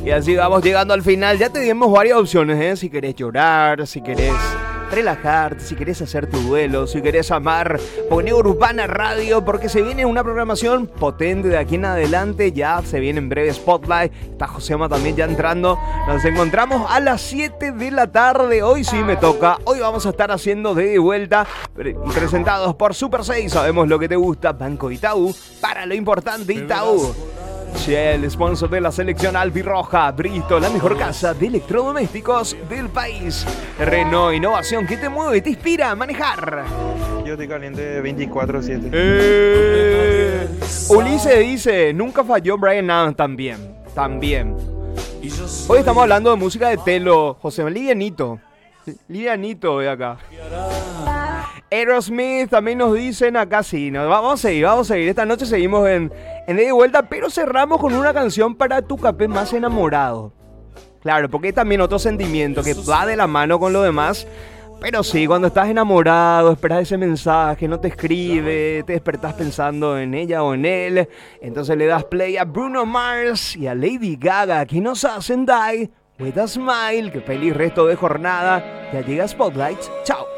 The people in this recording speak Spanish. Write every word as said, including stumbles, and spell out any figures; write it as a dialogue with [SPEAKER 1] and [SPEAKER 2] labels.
[SPEAKER 1] Y así vamos llegando al final. Ya te dimos varias opciones, ¿eh? Si querés llorar, si querés relajarte, si querés hacer tu duelo, si querés amar, poné Urbana Radio, porque se viene una programación potente de aquí en adelante. Ya se viene en breve Spotlight. Está Josema también ya entrando. Nos encontramos a las siete de la tarde. Hoy sí me toca. Hoy vamos a estar haciendo de vuelta. Y presentados por Super seis. Sabemos lo que te gusta. Banco Itaú. Para lo importante, Itaú. Shell, sponsor de la selección albirroja. Bristol, la mejor casa de electrodomésticos del país. Renault, innovación que te mueve y te inspira a manejar.
[SPEAKER 2] Yo estoy caliente veinticuatro siete.
[SPEAKER 1] Eh, Ulises dice, nunca falló Brian Adams. También, también. Hoy estamos hablando de música de Telo. José, livianito. Livianito de acá. Aerosmith también nos dicen acá, sí, nos vamos a seguir, vamos a seguir. Esta noche seguimos en, en De Vuelta, pero cerramos con una canción para tu capé más enamorado. Claro, porque hay también otro sentimiento que va de la mano con lo demás. Pero sí, cuando estás enamorado, esperas ese mensaje, no te escribe, te despertás pensando en ella o en él. Entonces le das play a Bruno Mars y a Lady Gaga, que nos hacen Die With a Smile. Que feliz resto de jornada. Ya llega Spotlight. Chao.